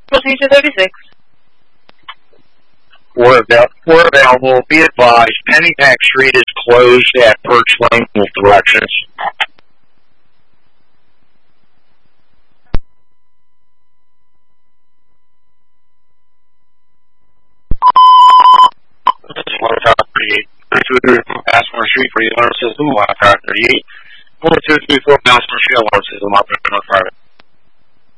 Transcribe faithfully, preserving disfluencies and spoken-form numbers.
Procedure thirty-six. We're, avail- we're available. Be advised, Pennypack Street is closed at Perch Lane both directions. This is one five thirty-eight. two three four Passmore Street for the alarm system. one five thirty-eight. four two three four Passmore Street alarm system. Operator private.